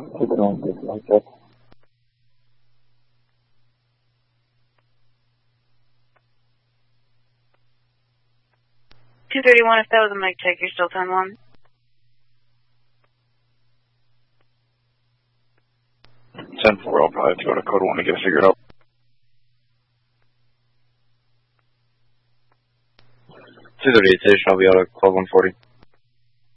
Keep it on, like that. 231, if that was a mic check, you're still 10-1. 10-4, I'll probably have to go to code 1 to get it figured out. 238 station, I'll be out at 12-140.